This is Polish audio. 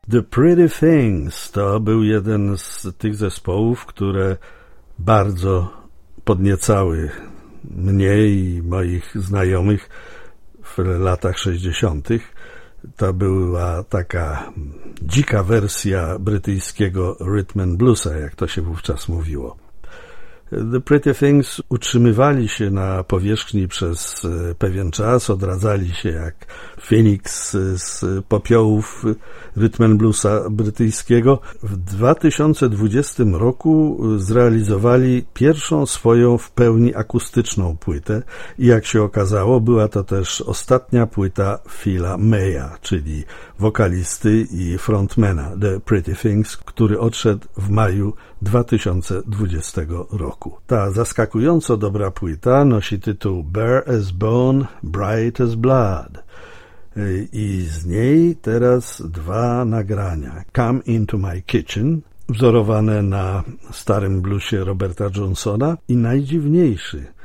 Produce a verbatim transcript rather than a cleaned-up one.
The Pretty Things to był jeden z tych zespołów, które bardzo podniecały mnie i moich znajomych w latach sześćdziesiątych. To była taka dzika wersja brytyjskiego rhythm and bluesa, jak to się wówczas mówiło. The Pretty Things utrzymywali się na powierzchni przez pewien czas, odradzali się jak Phoenix z popiołów rhythm and bluesa brytyjskiego. W dwa tysiące dwudziestym roku zrealizowali pierwszą swoją w pełni akustyczną płytę i jak się okazało, była to też ostatnia płyta Phila Maya, czyli wokalisty i frontmana The Pretty Things, który odszedł w maju dwa tysiące dwudziestego roku. Ta zaskakująco dobra płyta nosi tytuł Bare as Bone, Bright as Blood i z niej teraz dwa nagrania. Come Into My Kitchen, wzorowane na starym bluesie Roberta Johnsona, i najdziwniejszy